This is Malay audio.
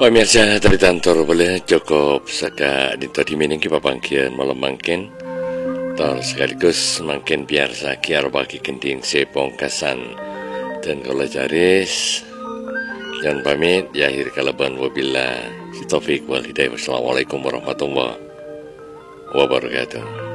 Pemirsa dari tantor boleh cukup saka dito di mining kipapangkian malam mangkin tor sekaligus mangkin biar sakiar bagi kenting sepong kasan dan kalau jaris jangan pamit ya akhir kalaban wabillah si taufik wal hidayah. Wassalamualaikum warahmatullahi wabarakatuh.